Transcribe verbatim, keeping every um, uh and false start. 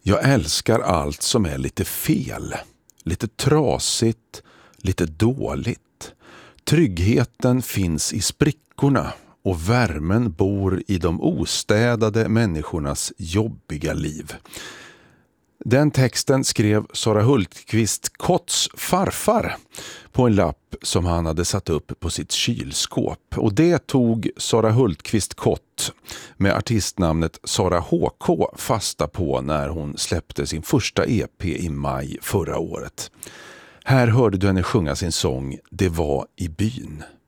Jag älskar allt som är lite fel, lite trasigt, lite dåligt. Tryggheten finns i sprickorna och värmen bor i de ostädade människornas jobbiga liv. Den texten skrev Sara Hultqvist Kotts farfar på en lapp som han hade satt upp på sitt kylskåp. Och det tog Sara Hultqvist Kott med artistnamnet Sara H K fasta på när hon släppte sin första E P i maj förra året. Här hörde du henne sjunga sin sång Det var i byn.